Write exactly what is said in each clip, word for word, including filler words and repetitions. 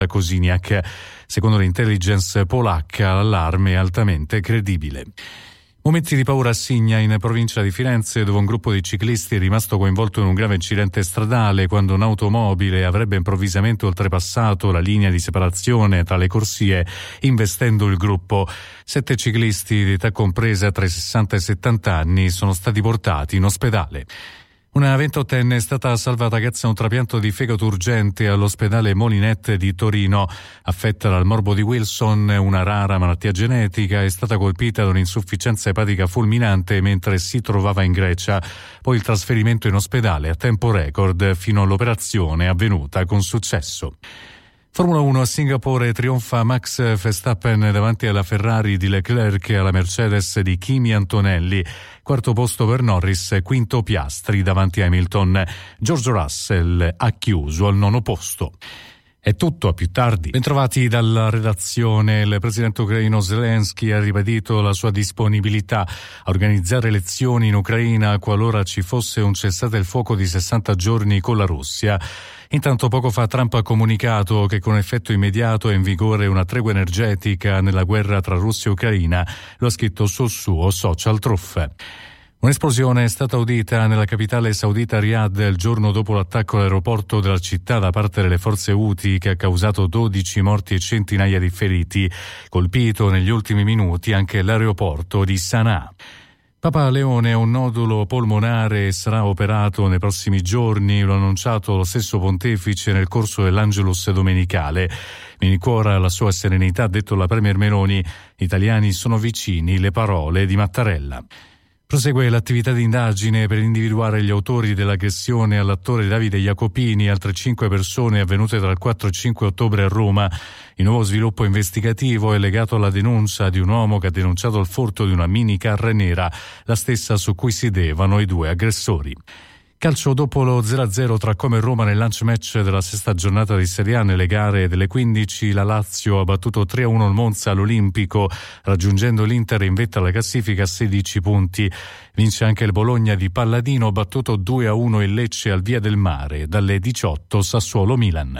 Kosiniak. Secondo l'intelligence polacca, l'allarme è altamente credibile. Momenti di paura a Signa, in provincia di Firenze, dove un gruppo di ciclisti è rimasto coinvolto in un grave incidente stradale quando un'automobile avrebbe improvvisamente oltrepassato la linea di separazione tra le corsie, investendo il gruppo. Sette ciclisti di età compresa tra i sessanta e i settanta anni sono stati portati in ospedale. Una ventottenne è stata salvata grazie a un trapianto di fegato urgente all'ospedale Molinette di Torino. Affetta dal morbo di Wilson, una rara malattia genetica, è stata colpita da un'insufficienza epatica fulminante mentre si trovava in Grecia. Poi il trasferimento in ospedale a tempo record fino all'operazione avvenuta con successo. Formula uno a Singapore, trionfa Max Verstappen davanti alla Ferrari di Leclerc e alla Mercedes di Kimi Antonelli. Quarto posto per Norris, quinto Piastri davanti a Hamilton. George Russell ha chiuso al nono posto. È tutto, a più tardi. Bentrovati dalla redazione. Il presidente ucraino Zelensky ha ribadito la sua disponibilità a organizzare elezioni in Ucraina qualora ci fosse un cessate il fuoco di sessanta giorni con la Russia. Intanto poco fa Trump ha comunicato che con effetto immediato è in vigore una tregua energetica nella guerra tra Russia e Ucraina. Lo ha scritto sul suo social Truth. Un'esplosione è stata udita nella capitale saudita Riyadh il giorno dopo l'attacco all'aeroporto della città da parte delle forze Houthi che ha causato dodici morti e centinaia di feriti. Colpito negli ultimi minuti anche l'aeroporto di Sana'a. Papa Leone ha un nodulo polmonare e sarà operato nei prossimi giorni, lo ha annunciato lo stesso pontefice nel corso dell'Angelus domenicale. Mi rincuora la sua serenità, ha detto la premier Meloni. Gli italiani sono vicini, le parole di Mattarella. Prosegue l'attività di indagine per individuare gli autori dell'aggressione all'attore Davide Jacopini e altre cinque persone avvenute tra il quattro e il cinque ottobre a Roma. Il nuovo sviluppo investigativo è legato alla denuncia di un uomo che ha denunciato il furto di una minicar nera, la stessa su cui sidevano i due aggressori. Calcio, dopo lo zero a zero tra Como e Roma nel lunch match della sesta giornata di Serie A nelle gare delle quindici, la Lazio ha battuto tre a uno il Monza all'Olimpico, raggiungendo l'Inter in vetta alla classifica a sedici punti. Vince anche il Bologna di Palladino, battuto due a uno il Lecce al Via del Mare, dalle diciotto Sassuolo-Milan.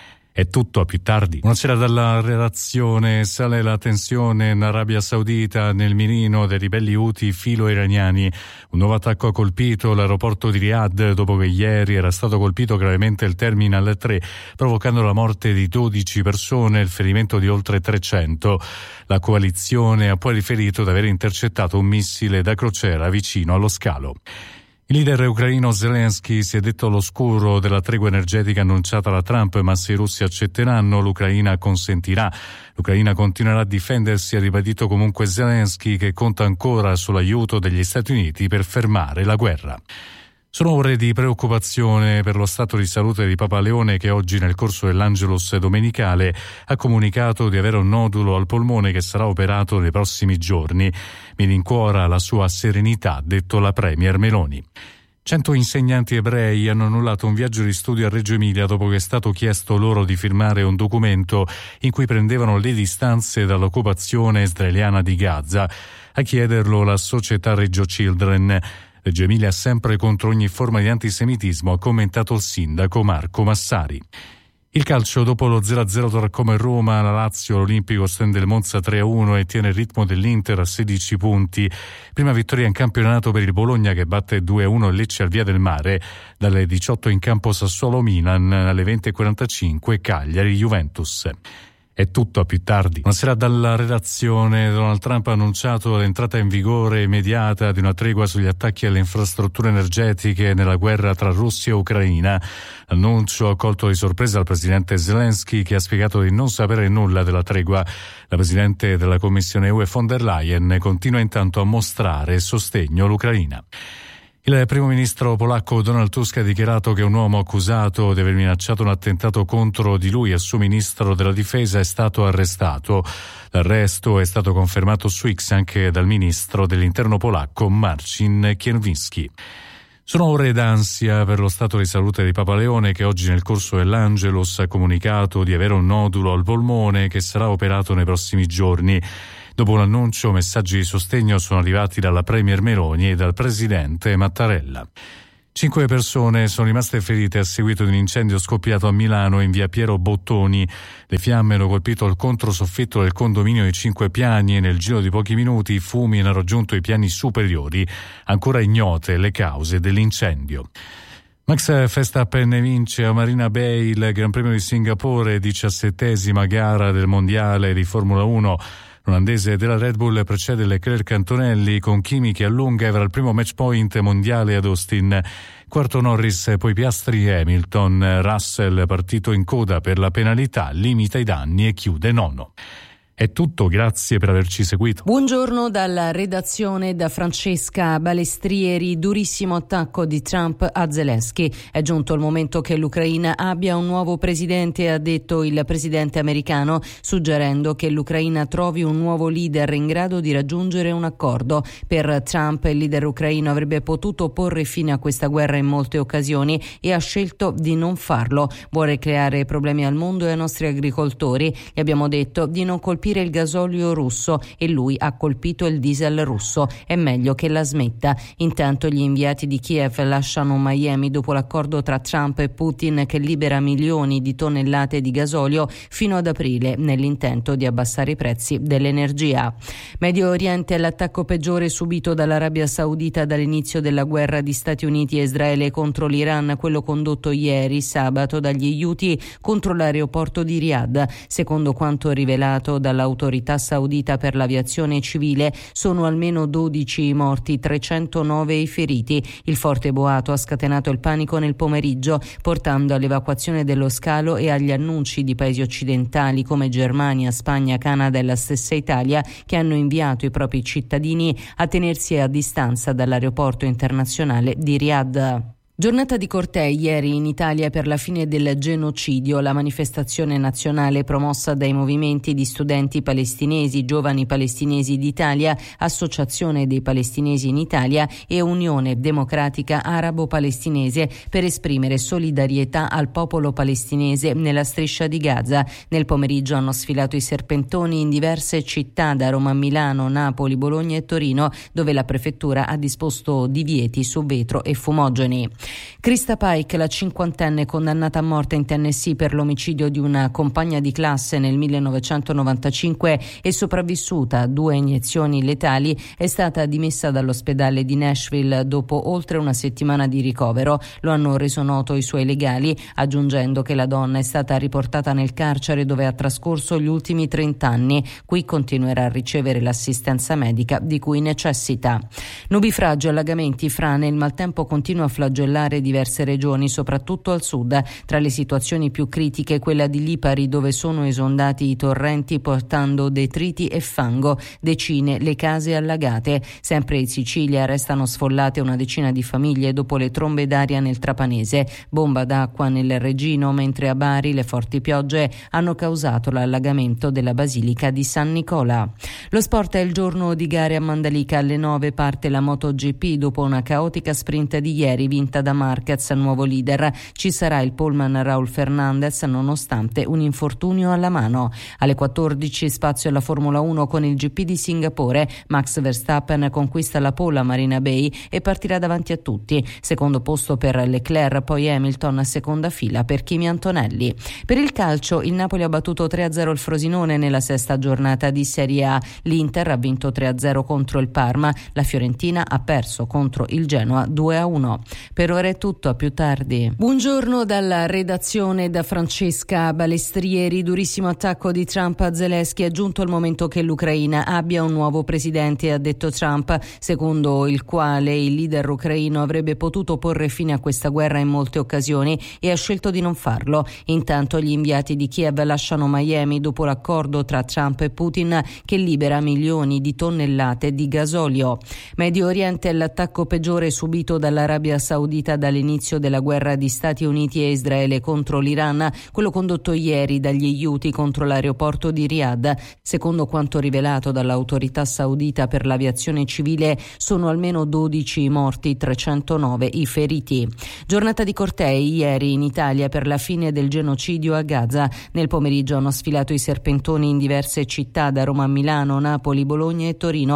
È tutto, a più tardi. Buonasera dalla redazione. Sale la tensione in Arabia Saudita nel mirino dei ribelli Houthi filo-iraniani. Un nuovo attacco ha colpito l'aeroporto di Riyadh dopo che ieri era stato colpito gravemente il Terminal tre, provocando la morte di dodici persone e il ferimento di oltre trecento. La coalizione ha poi riferito di aver intercettato un missile da crociera vicino allo scalo. Il leader ucraino Zelensky si è detto all'oscuro della tregua energetica annunciata da Trump, ma se i russi accetteranno l'Ucraina consentirà. L'Ucraina continuerà a difendersi, ha ribadito comunque Zelensky, che conta ancora sull'aiuto degli Stati Uniti per fermare la guerra. Sono ore di preoccupazione per lo stato di salute di Papa Leone, che oggi nel corso dell'Angelus domenicale ha comunicato di avere un nodulo al polmone che sarà operato nei prossimi giorni. Mi rincuora la sua serenità, ha detto la premier Meloni. Cento insegnanti ebrei hanno annullato un viaggio di studio a Reggio Emilia dopo che è stato chiesto loro di firmare un documento in cui prendevano le distanze dall'occupazione israeliana di Gaza. A chiederlo la società Reggio Children. Reggio Emilia sempre contro ogni forma di antisemitismo, ha commentato il sindaco Marco Massari. Il calcio, dopo lo zero a zero tra Como e Roma, la Lazio all'Olimpico stende il Monza tre a uno e tiene il ritmo dell'Inter a sedici punti. Prima vittoria in campionato per il Bologna, che batte due a uno il Lecce al Via del Mare. Dalle diciotto in campo Sassuolo-Milan, alle venti e quarantacinque Cagliari-Juventus. È tutto, a più tardi. Buonasera dalla redazione. Donald Trump ha annunciato l'entrata in vigore immediata di una tregua sugli attacchi alle infrastrutture energetiche nella guerra tra Russia e Ucraina. L'annuncio ha colto di sorpresa il presidente Zelensky, che ha spiegato di non sapere nulla della tregua. La presidente della Commissione E U von der Leyen continua intanto a mostrare sostegno all'Ucraina. Il primo ministro polacco Donald Tusk ha dichiarato che un uomo accusato di aver minacciato un attentato contro di lui e il suo ministro della difesa è stato arrestato. L'arresto è stato confermato su X anche dal ministro dell'interno polacco Marcin Kierwiński. Sono ore d'ansia per lo stato di salute di Papa Leone, che oggi nel corso dell'Angelus ha comunicato di avere un nodulo al polmone che sarà operato nei prossimi giorni. Dopo l'annuncio, messaggi di sostegno sono arrivati dalla premier Meloni e dal presidente Mattarella. Cinque persone sono rimaste ferite a seguito di un incendio scoppiato a Milano in via Piero Bottoni. Le fiamme hanno colpito il controsoffitto del condominio di cinque piani e nel giro di pochi minuti i fumi hanno raggiunto i piani superiori. Ancora ignote le cause dell'incendio. Max Verstappen vince a Marina Bay il Gran Premio di Singapore, diciassettesima gara del mondiale di Formula uno. L'olandese della Red Bull precede Leclerc Antonelli con Kimi che allunga e avrà il primo match point mondiale ad Austin. Quarto Norris, poi Piastri e Hamilton. Russell, partito in coda per la penalità, limita i danni e chiude nono. È tutto, grazie per averci seguito. Buongiorno dalla redazione da Francesca Balestrieri. Durissimo attacco di Trump a Zelensky. È giunto il momento che l'Ucraina abbia un nuovo presidente, ha detto il presidente americano, suggerendo che l'Ucraina trovi un nuovo leader in grado di raggiungere un accordo. Per Trump il leader ucraino avrebbe potuto porre fine a questa guerra in molte occasioni e ha scelto di non farlo. Vuole creare problemi al mondo e ai nostri agricoltori. Gli abbiamo detto di non colpire il gasolio russo e lui ha colpito il diesel russo. È meglio che la smetta. Intanto gli inviati di Kiev lasciano Miami dopo l'accordo tra Trump e Putin che libera milioni di tonnellate di gasolio fino ad aprile nell'intento di abbassare i prezzi dell'energia. Medio Oriente, l'attacco peggiore subito dall'Arabia Saudita dall'inizio della guerra di Stati Uniti e Israele contro l'Iran, quello condotto ieri sabato dagli Houthi contro l'aeroporto di Riyadh. Secondo quanto rivelato dalla L'autorità saudita per l'aviazione civile sono almeno dodici i morti, trecentonove i feriti. Il forte boato ha scatenato il panico nel pomeriggio, portando all'evacuazione dello scalo e agli annunci di paesi occidentali come Germania, Spagna, Canada e la stessa Italia, che hanno inviato i propri cittadini a tenersi a distanza dall'aeroporto internazionale di Riyadh. Giornata di cortei ieri in Italia per la fine del genocidio, la manifestazione nazionale promossa dai movimenti di studenti palestinesi, Giovani Palestinesi d'Italia, Associazione dei Palestinesi in Italia e Unione Democratica Arabo-Palestinese per esprimere solidarietà al popolo palestinese nella striscia di Gaza. Nel pomeriggio hanno sfilato i serpentoni in diverse città, da Roma a Milano, Napoli, Bologna e Torino, dove la prefettura ha disposto divieti su vetro e fumogeni. Krista Pike, la cinquantenne condannata a morte in Tennessee per l'omicidio di una compagna di classe nel millenovecentonovantacinque e sopravvissuta a due iniezioni letali, è stata dimessa dall'ospedale di Nashville dopo oltre una settimana di ricovero. Lo hanno reso noto i suoi legali, aggiungendo che la donna è stata riportata nel carcere dove ha trascorso gli ultimi trenta anni. Qui continuerà a ricevere l'assistenza medica di cui necessita. Nubifragi, allagamenti, frane, il maltempo continua a flagellare diverse regioni, soprattutto al sud. Tra le situazioni più critiche quella di Lipari, dove sono esondati i torrenti portando detriti e fango, decine le case allagate. Sempre in Sicilia restano sfollate una decina di famiglie dopo le trombe d'aria nel Trapanese, bomba d'acqua nel Regino, mentre a Bari le forti piogge hanno causato l'allagamento della Basilica di San Nicola. Lo sport è il giorno di gare a Mandalika. Alle nove parte la MotoGP dopo una caotica sprint di ieri vinta da Marquez, nuovo leader. Ci sarà il poleman Raul Fernandez nonostante un infortunio alla mano. Alle quattordici spazio alla Formula uno con il G P di Singapore. Max Verstappen conquista la pole a Marina Bay e partirà davanti a tutti. Secondo posto per Leclerc, poi Hamilton, seconda fila per Kimi Antonelli. Per il calcio il Napoli ha battuto tre a zero il Frosinone nella sesta giornata di Serie A. L'Inter ha vinto tre a zero contro il Parma. La Fiorentina ha perso contro il Genoa due a uno. Per ora è tutto, a più tardi. Buongiorno dalla redazione da Francesca Balestrieri. Durissimo attacco di Trump a Zelensky. È giunto il momento che l'Ucraina abbia un nuovo presidente, ha detto Trump, secondo il quale il leader ucraino avrebbe potuto porre fine a questa guerra in molte occasioni e ha scelto di non farlo. Intanto gli inviati di Kiev lasciano Miami dopo l'accordo tra Trump e Putin che libera milioni di tonnellate di gasolio. Medio Oriente è l'attacco peggiore subito dall'Arabia Saudita dall'inizio della guerra di Stati Uniti e Israele contro l'Iran, quello condotto ieri dagli Houthi contro l'aeroporto di Riyadh. Secondo quanto rivelato dall'autorità saudita per l'aviazione civile, sono almeno dodici i morti, trecentonove i feriti. Giornata di cortei ieri in Italia per la fine del genocidio a Gaza. Nel pomeriggio hanno sfilato i serpentoni in diverse città, da Roma a Milano, Napoli, Bologna e Torino,